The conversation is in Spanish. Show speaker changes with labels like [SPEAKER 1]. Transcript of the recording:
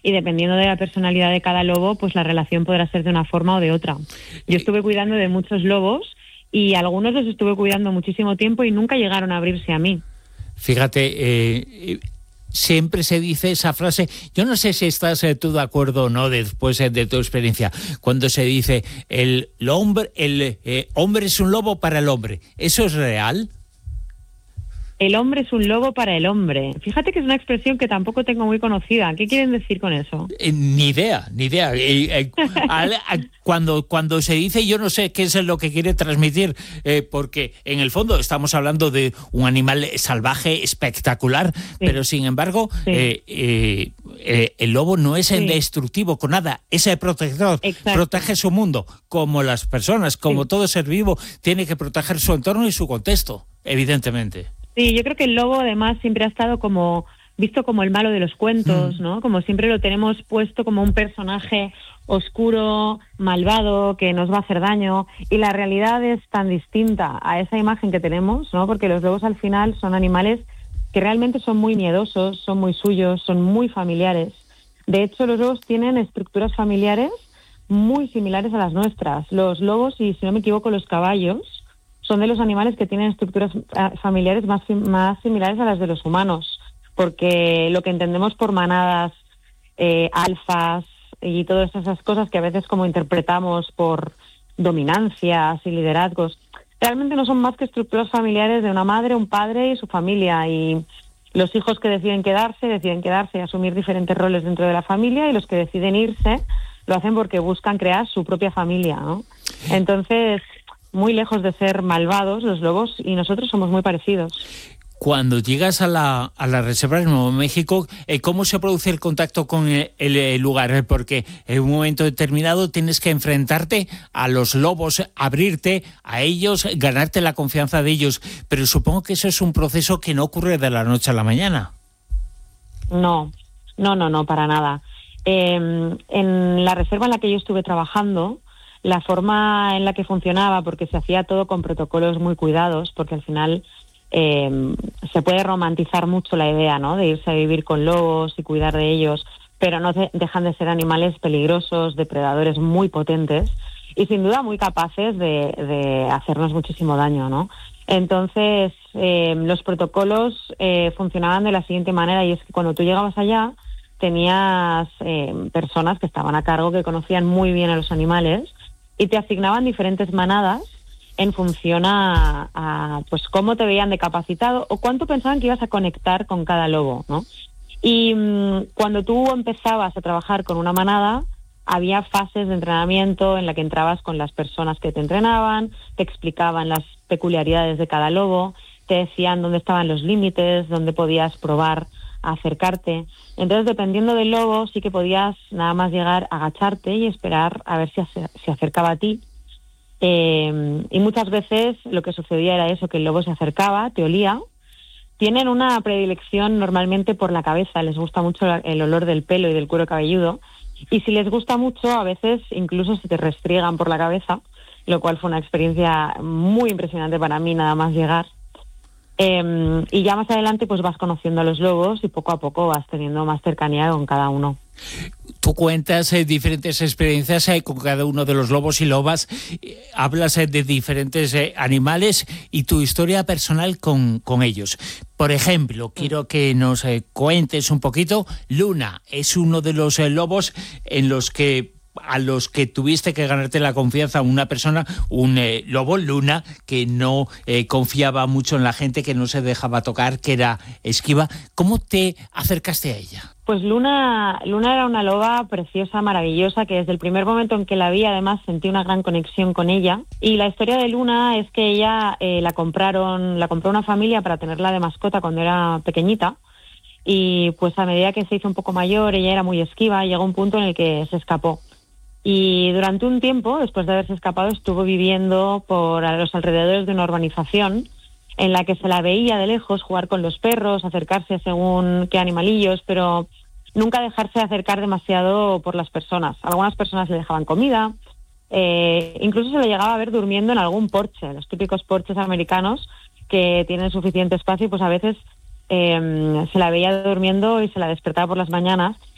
[SPEAKER 1] y dependiendo de la personalidad de cada lobo, pues la relación podrá ser de una forma o de otra. Yo estuve cuidando de muchos lobos y algunos los estuve cuidando muchísimo tiempo y nunca llegaron a abrirse a mí.
[SPEAKER 2] Fíjate, siempre se dice esa frase, yo no sé si estás tú de acuerdo o no después de tu experiencia, cuando se dice el hombre es un lobo para el hombre. ¿Eso es real?
[SPEAKER 1] El hombre es un lobo para el hombre. Fíjate que es una expresión que tampoco tengo muy conocida. ¿Qué quieren decir con eso?
[SPEAKER 2] Ni idea. Cuando se dice, yo no sé qué es lo que quiere transmitir, porque en el fondo estamos hablando de un animal salvaje, espectacular, sí. Pero sin embargo, sí. El lobo no es destructivo con nada, es el protector. Exacto. Protege su mundo, como las personas, como todo ser vivo, tiene que proteger su entorno y su contexto, evidentemente.
[SPEAKER 1] Sí, yo creo que el lobo además siempre ha estado como visto como el malo de los cuentos, ¿no? Como siempre lo tenemos puesto como un personaje oscuro, malvado, que nos va a hacer daño, y la realidad es tan distinta a esa imagen que tenemos, ¿no? Porque los lobos al final son animales que realmente son muy miedosos, son muy suyos, son muy familiares. De hecho, los lobos tienen estructuras familiares muy similares a las nuestras. Los lobos, y si no me equivoco, los caballos, son de los animales que tienen estructuras familiares más similares a las de los humanos, porque lo que entendemos por manadas, alfas y todas esas cosas que a veces como interpretamos por dominancias y liderazgos, realmente no son más que estructuras familiares de una madre, un padre y su familia, y los hijos que deciden quedarse y asumir diferentes roles dentro de la familia, y los que deciden irse lo hacen porque buscan crear su propia familia, ¿no? Entonces, muy lejos de ser malvados los lobos, y nosotros somos muy parecidos.
[SPEAKER 2] Cuando llegas a la reserva de Nuevo México, ¿cómo se produce el contacto con el lugar? Porque en un momento determinado tienes que enfrentarte a los lobos, abrirte a ellos, ganarte la confianza de ellos. Pero supongo que eso es un proceso que no ocurre de la noche a la mañana.
[SPEAKER 1] No, para nada. En la reserva en la que yo estuve trabajando, la forma en la que funcionaba, porque se hacía todo con protocolos muy cuidados, porque al final se puede romantizar mucho la idea, ¿no?, de irse a vivir con lobos y cuidar de ellos, pero no dejan de ser animales peligrosos, depredadores muy potentes y sin duda muy capaces de hacernos muchísimo daño, ¿no? Entonces, los protocolos funcionaban de la siguiente manera, y es que cuando tú llegabas allá tenías personas que estaban a cargo, que conocían muy bien a los animales, y te asignaban diferentes manadas en función a pues cómo te veían de capacitado o cuánto pensaban que ibas a conectar con cada lobo, ¿no? Y cuando tú empezabas a trabajar con una manada, había fases de entrenamiento en la que entrabas con las personas que te entrenaban, te explicaban las peculiaridades de cada lobo, te decían dónde estaban los límites, dónde podías probar a acercarte. Entonces, dependiendo del lobo, sí que podías nada más llegar, agacharte y esperar a ver si se acercaba a ti. Y muchas veces lo que sucedía era eso, que el lobo se acercaba, te olía. Tienen una predilección normalmente por la cabeza, les gusta mucho el olor del pelo y del cuero cabelludo, y si les gusta mucho, a veces incluso se te restriegan por la cabeza, lo cual fue una experiencia muy impresionante para mí nada más llegar. Y ya más adelante pues vas conociendo a los lobos y poco a poco vas teniendo más cercanía con cada uno.
[SPEAKER 2] Tú cuentas diferentes experiencias con cada uno de los lobos y lobas, hablas de diferentes animales y tu historia personal con ellos. Por ejemplo, quiero que nos cuentes un poquito. Luna es uno de los lobos a los que tuviste que ganarte la confianza, una persona, un lobo, Luna, que no confiaba mucho en la gente, que no se dejaba tocar, que era esquiva. ¿Cómo te acercaste a ella?
[SPEAKER 1] Pues Luna era una loba preciosa, maravillosa, que desde el primer momento en que la vi, además, sentí una gran conexión con ella. Y la historia de Luna es que ella la compró una familia para tenerla de mascota cuando era pequeñita. Y pues a medida que se hizo un poco mayor, ella era muy esquiva, y llegó un punto en el que se escapó. Y durante un tiempo, después de haberse escapado, estuvo viviendo por los alrededores de una urbanización en la que se la veía de lejos jugar con los perros, acercarse según qué animalillos, pero nunca dejarse acercar demasiado por las personas. Algunas personas le dejaban comida, incluso se le llegaba a ver durmiendo en algún porche, los típicos porches americanos que tienen suficiente espacio, y pues a veces se la veía durmiendo y se la despertaba por las mañanas,